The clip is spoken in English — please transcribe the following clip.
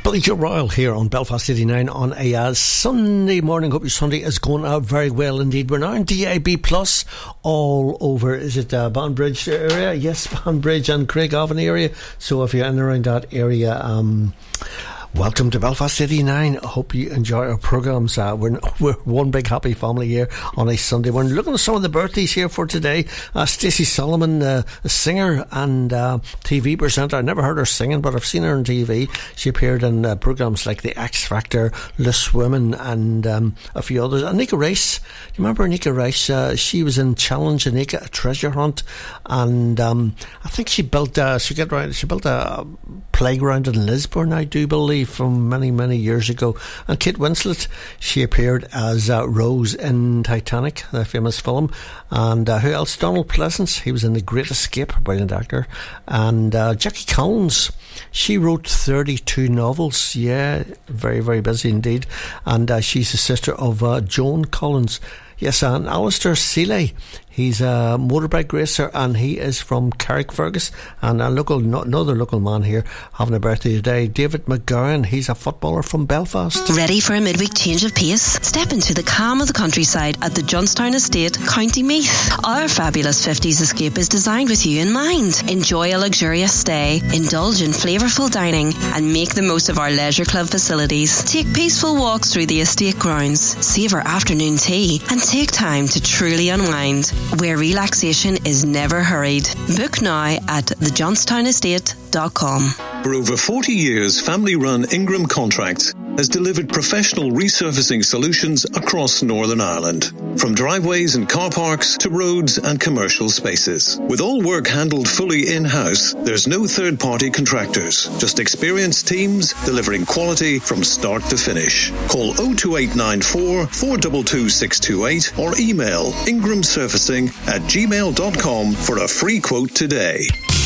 Billy Joe Royal here on Belfast 89 on a Sunday morning. Hope your Sunday is going out very well indeed. We're now in DAB Plus all over. Is it Banbridge area? Yes, Banbridge and Craigavon area. So if you're in and around that area, welcome to Belfast 89. I hope you enjoy our programmes. We're one big happy family here on a Sunday. We're looking at some of the birthdays here for today. Stacey Solomon, a singer and TV presenter. I never heard her singing, but I've seen her on TV. She appeared in programmes like The X Factor, Loose Women, and a few others. Anika Rice, do you remember Anika Rice? She was in Challenge Anika, a treasure hunt, and I think she built a playground in Lisburn, I do believe, from many years ago. And Kate Winslet, she appeared as Rose in Titanic, the famous film. And who else? Donald Pleasance, he was in The Great Escape, brilliant actor. And Jackie Collins, she wrote 32 novels. Yeah, very busy indeed. And she's the sister of Joan Collins. Yes, and Alistair Seeley, he's a motorbike racer and he is from Carrickfergus. And another local man here having a birthday today, David McGowan, he's a footballer from Belfast. Ready for a midweek change of pace? Step into the calm of the countryside at the Johnstown Estate, County Meath. Our fabulous 50s escape is designed with you in mind. Enjoy a luxurious stay, indulge in flavourful dining and make the most of our leisure club facilities. Take peaceful walks through the estate grounds, savour afternoon tea and take time to truly unwind, where relaxation is never hurried. Book now at thejohnston.estate.com. For over 40 years, family-run Ingram Contracts has delivered professional resurfacing solutions across Northern Ireland, from driveways and car parks to roads and commercial spaces. With all work handled fully in-house, there's no third-party contractors, just experienced teams delivering quality from start to finish. Call 02894 422 628 or email ingramsurfacing@gmail.com for a free quote today.